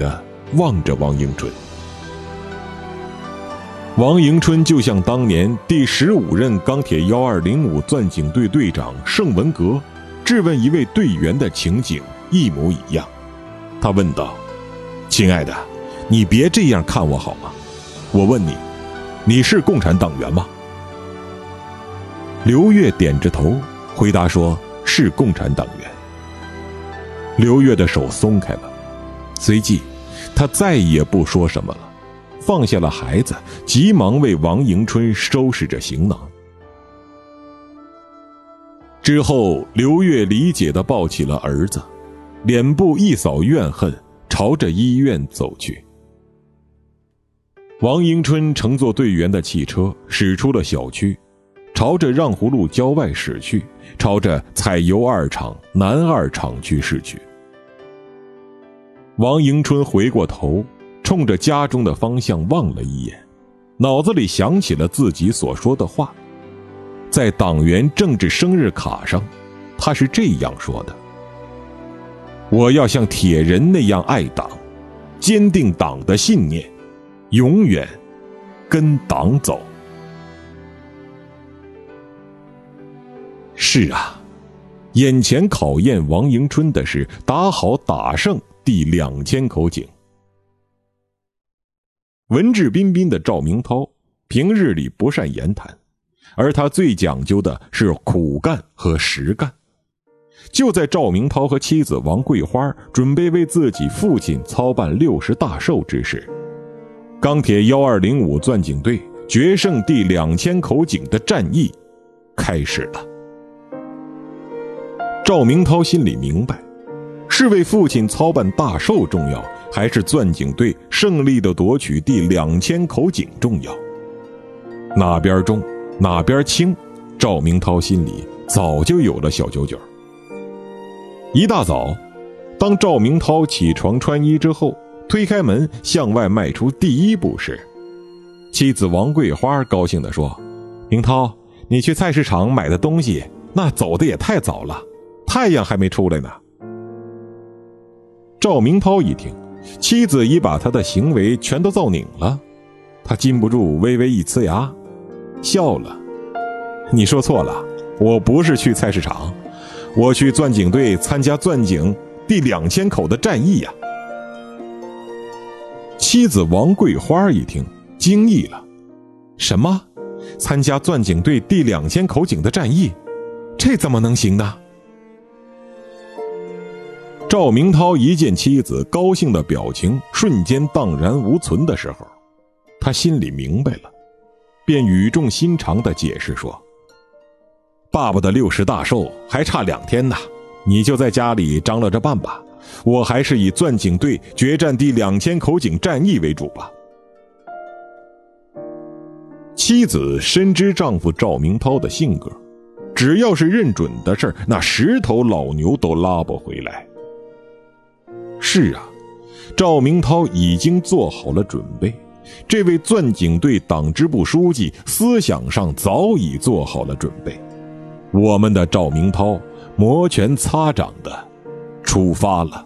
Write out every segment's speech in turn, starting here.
地望着王迎春。王迎春就像当年第15任钢铁1205钻井队队长盛文革质问一位队员的情景一模一样。他问道：亲爱的，你别这样看我好吗？我问你，你是共产党员吗？刘越点着头回答说是共产党员。刘越的手松开了，随即他再也不说什么了，放下了孩子，急忙为王迎春收拾着行囊。之后刘越理解地抱起了儿子，脸部一扫怨恨，朝着医院走去。王迎春乘坐队员的汽车驶出了小区，朝着让湖路郊外驶去，朝着采油2厂南2厂区驶去。王迎春回过头，冲着家中的方向望了一眼，脑子里想起了自己所说的话。在党员政治生日卡上，他是这样说的：我要像铁人那样爱党，坚定党的信念，永远跟党走。是啊，眼前考验王迎春的是打好打胜第2000口井。文质彬彬的赵明涛平日里不善言谈，而他最讲究的是苦干和实干。就在赵明涛和妻子王桂花准备为自己父亲操办60大寿之时，钢铁1205钻井队决胜第2000口井的战役开始了。赵明涛心里明白，是为父亲操办大寿重要，还是钻井队胜利的夺取第2000口井重要？哪边重哪边轻，赵明涛心里早就有了小九九。一大早，当赵明涛起床穿衣之后，推开门向外迈出第一步时，妻子王桂花高兴地说：明涛，你去菜市场买的东西那走的也太早了，太阳还没出来呢。赵明涛一听，妻子已把他的行为全都造拧了，他禁不住微微一呲牙，笑了：你说错了，我不是去菜市场，我去钻井队参加钻井第2000口的战役呀。妻子王桂花一听，惊异了：什么？参加钻井队第2000口井的战役？这怎么能行呢？赵明涛一见妻子高兴的表情瞬间荡然无存的时候，他心里明白了，便语重心长地解释说：爸爸的60大寿还差2天呢，你就在家里张罗着办吧，我还是以钻井队决战第2000口井战役为主吧。妻子深知丈夫赵明涛的性格，只要是认准的事儿，那10头老牛都拉不回来。是啊，赵明涛已经做好了准备，这位钻井队党支部书记思想上早已做好了准备。我们的赵明涛摩拳擦掌的出发了。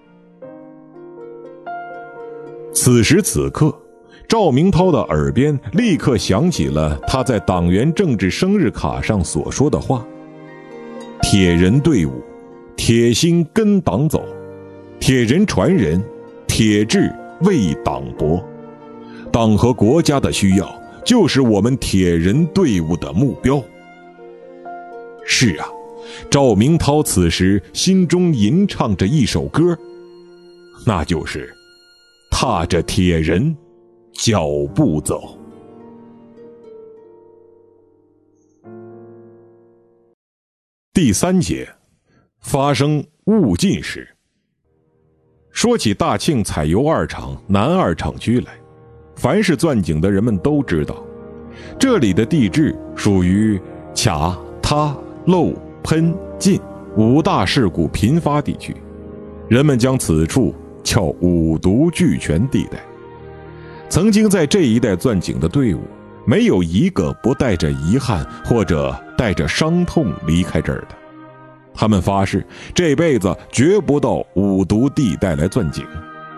此时此刻，赵明涛的耳边立刻响起了他在党员政治生日卡上所说的话：铁人队伍，铁心跟党走，铁人传人，铁志为党搏。党和国家的需要，就是我们铁人队伍的目标。是啊，赵明涛此时心中吟唱着一首歌，那就是踏着铁人脚步走。第3节，发生误进时。说起大庆采油2厂南2厂区来，凡是钻井的人们都知道，这里的地质属于卡、塌、漏、喷、进5大事故频发地区，人们将此处叫5毒俱全地带。曾经在这一带钻井的队伍，没有一个不带着遗憾或者带着伤痛离开这儿的。他们发誓这辈子绝不到5毒地带来钻井。